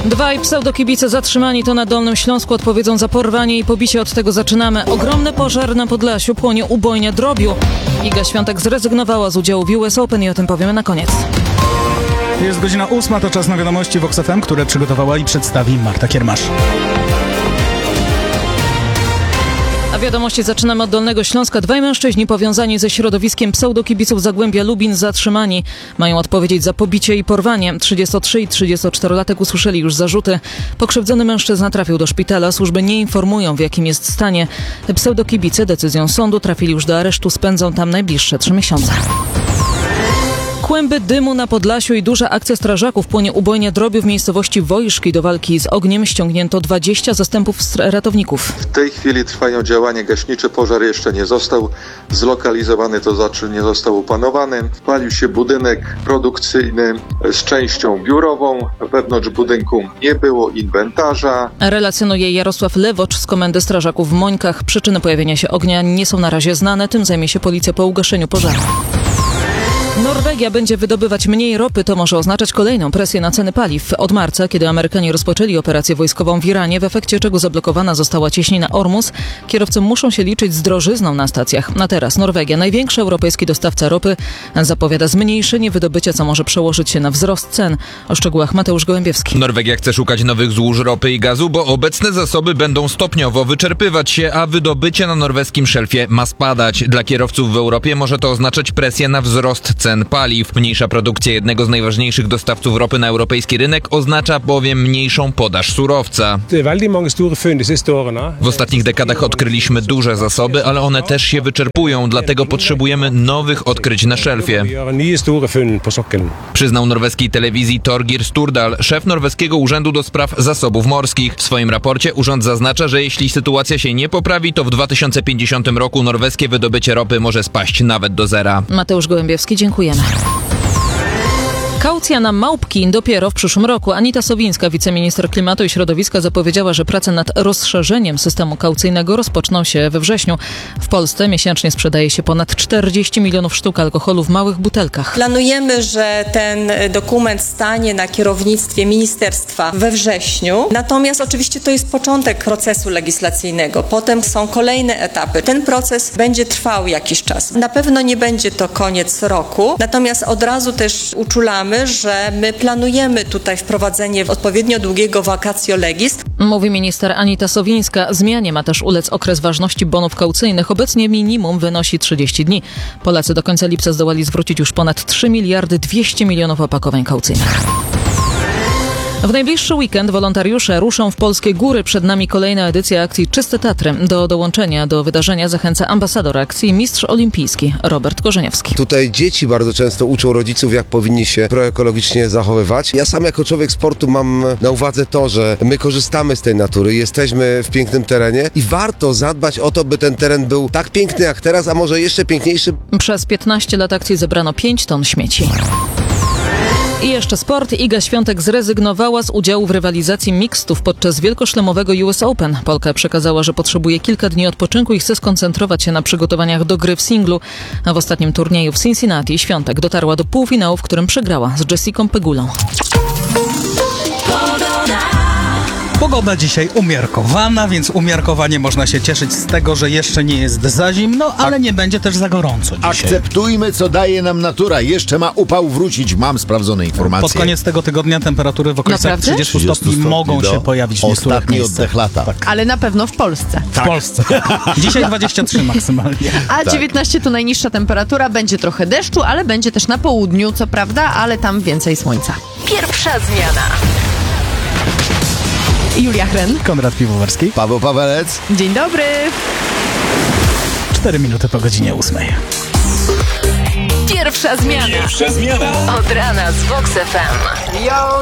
Dwaj pseudokibice zatrzymani to na Dolnym Śląsku odpowiedzą za porwanie i pobicie. Od tego zaczynamy. Ogromny pożar na Podlasiu, płonie ubojnia drobiu. Iga Świątek zrezygnowała z udziału w US Open i o tym powiemy na koniec. Jest godzina 8, to czas na wiadomości Vox FM, które przygotowała i przedstawi Marta Kiermasz. A wiadomości zaczynamy od Dolnego Śląska. Dwaj mężczyźni powiązani ze środowiskiem pseudokibiców Zagłębia Lubin zatrzymani. Mają odpowiedzieć za pobicie i porwanie. 33 i 34-latek usłyszeli już zarzuty. Pokrzywdzony mężczyzna trafił do szpitala. Służby nie informują, w jakim jest stanie. Pseudokibice decyzją sądu trafili już do aresztu. Spędzą tam najbliższe 3 miesiące. Kłęby dymu na Podlasiu i duża akcja strażaków. Płonie ubojnia drobiu w miejscowości Wojszki. Do walki z ogniem ściągnięto 20 zastępów ratowników. W tej chwili trwają działania gaśnicze. Pożar jeszcze nie został zlokalizowany, to znaczy nie został opanowany. Palił się budynek produkcyjny z częścią biurową. Wewnątrz budynku nie było inwentarza. Relacjonuje Jarosław Lewocz z Komendy Strażaków w Mońkach. Przyczyny pojawienia się ognia nie są na razie znane. Tym zajmie się policja po ugaszeniu pożaru. Norwegia będzie wydobywać mniej ropy, to może oznaczać kolejną presję na ceny paliw. Od marca, kiedy Amerykanie rozpoczęli operację wojskową w Iranie, w efekcie czego zablokowana została cieśnina Ormus, kierowcy muszą się liczyć z drożyzną na stacjach. A teraz Norwegia, największy europejski dostawca ropy, zapowiada zmniejszenie wydobycia, co może przełożyć się na wzrost cen. O szczegółach Mateusz Gołębiewski. Norwegia chce szukać nowych złóż ropy i gazu, bo obecne zasoby będą stopniowo wyczerpywać się, a wydobycie na norweskim szelfie ma spadać. Dla kierowców w Europie może to oznaczać presję na wzrost cen paliw. Mniejsza produkcja jednego z najważniejszych dostawców ropy na europejski rynek oznacza bowiem mniejszą podaż surowca. W ostatnich dekadach odkryliśmy duże zasoby, ale one też się wyczerpują, dlatego potrzebujemy nowych odkryć na szelfie. Przyznał norweskiej telewizji Torgir Sturdal, szef norweskiego Urzędu do Spraw Zasobów Morskich. W swoim raporcie urząd zaznacza, że jeśli sytuacja się nie poprawi, to w 2050 roku norweskie wydobycie ropy może spaść nawet do zera. Mateusz Gołębiewski, dziękujemy. Kaucja na małpki dopiero w przyszłym roku. Anita Sowińska, wiceminister klimatu i środowiska, zapowiedziała, że prace nad rozszerzeniem systemu kaucyjnego rozpoczną się we wrześniu. W Polsce miesięcznie sprzedaje się ponad 40 milionów sztuk alkoholu w małych butelkach. Planujemy, że ten dokument stanie na kierownictwie ministerstwa we wrześniu. Natomiast oczywiście to jest początek procesu legislacyjnego. Potem są kolejne etapy. Ten proces będzie trwał jakiś czas. Na pewno nie będzie to koniec roku. Natomiast od razu też uczulamy, że my planujemy tutaj wprowadzenie odpowiednio długiego vacatio legis. Mówi minister Anita Sowińska. Zmianie ma też ulec okres ważności bonów kaucyjnych. Obecnie minimum wynosi 30 dni. Polacy do końca lipca zdołali zwrócić już ponad 3 miliardy 200 milionów opakowań kaucyjnych. W najbliższy weekend wolontariusze ruszą w polskie góry. Przed nami kolejna edycja akcji Czyste Tatry. Do dołączenia do wydarzenia zachęca ambasador akcji, mistrz olimpijski Robert Korzeniowski. Tutaj dzieci bardzo często uczą rodziców, jak powinni się proekologicznie zachowywać. Ja sam jako człowiek sportu mam na uwadze to, że my korzystamy z tej natury, jesteśmy w pięknym terenie i warto zadbać o to, by ten teren był tak piękny jak teraz, a może jeszcze piękniejszy. Przez 15 lat akcji zebrano 5 ton śmieci. I jeszcze sport. Iga Świątek zrezygnowała z udziału w rywalizacji mixtów podczas wielkoszlemowego US Open. Polka przekazała, że potrzebuje kilka dni odpoczynku i chce skoncentrować się na przygotowaniach do gry w singlu. A w ostatnim turnieju w Cincinnati Świątek dotarła do półfinału, w którym przegrała z Jessicą Pegulą. Pogoda dzisiaj umiarkowana, więc umiarkowanie można się cieszyć z tego, że jeszcze nie jest za zimno, ale nie będzie też za gorąco dzisiaj. Akceptujmy, co daje nam natura. Jeszcze ma upał wrócić. Mam sprawdzone informacje. Pod koniec tego tygodnia temperatury w okolicach 30 stopni mogą się pojawić w niektórych ostatni miejscach. oddech lata. Tak. Ale na pewno w Polsce. W Polsce. Dzisiaj 23 maksymalnie. A 19 to najniższa temperatura, będzie trochę deszczu, ale będzie też na południu, co prawda, ale tam więcej słońca. Pierwsza zmiana. Julia Hren. Konrad Piwowarski. Paweł Pawelec. Dzień dobry. 4 minuty po godzinie 8. Pierwsza zmiana. Od rana z Vox FM.